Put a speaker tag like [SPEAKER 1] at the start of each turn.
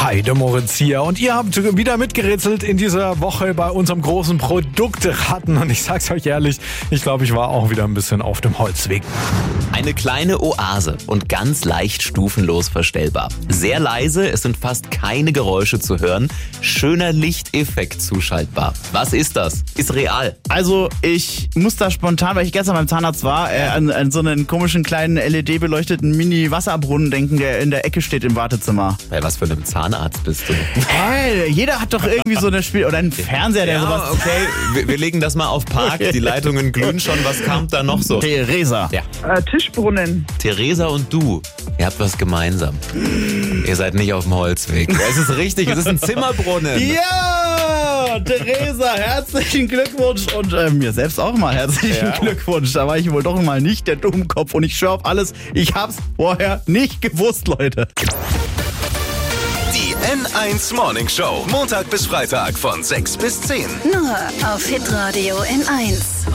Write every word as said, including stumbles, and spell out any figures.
[SPEAKER 1] Hi, der Moritz hier. Und ihr habt wieder mitgerätselt in dieser Woche bei unserem großen Produktraten. Und ich sag's euch ehrlich, ich glaube, ich war auch wieder ein bisschen auf dem Holzweg.
[SPEAKER 2] Eine kleine Oase und ganz leicht stufenlos verstellbar. Sehr leise, es sind fast keine Geräusche zu hören. Schöner Lichteffekt zuschaltbar. Was ist das? Ist real.
[SPEAKER 3] Also ich muss da spontan, weil ich gestern beim Zahnarzt war, äh, an, an so einen komischen kleinen L E D-beleuchteten Mini-Wasserbrunnen denken, der in der Ecke steht im Wartezimmer.
[SPEAKER 2] Bei was für einem Zahnarzt bist du?
[SPEAKER 3] Hey, jeder hat doch irgendwie so eine Spiel oder einen Fernseher, der
[SPEAKER 2] Ja,
[SPEAKER 3] sowas...
[SPEAKER 2] okay, wir, wir legen das mal auf Park. Die Leitungen glühen schon. Was kam da noch so?
[SPEAKER 3] Theresa.
[SPEAKER 2] Ja.
[SPEAKER 4] Äh, Tischbrunnen.
[SPEAKER 2] Theresa und du, ihr habt was gemeinsam. Ihr seid nicht auf dem Holzweg. Es ist richtig, es ist ein Zimmerbrunnen.
[SPEAKER 3] Ja, Theresa, herzlichen Glückwunsch und äh, mir selbst auch mal herzlichen
[SPEAKER 2] Ja.
[SPEAKER 3] Glückwunsch. Da war ich wohl doch mal nicht der Dummkopf und ich schwör auf alles, ich hab's vorher nicht gewusst, Leute.
[SPEAKER 5] Die N eins Morning Show. Montag bis Freitag von sechs bis zehn.
[SPEAKER 6] Nur auf Hitradio N eins.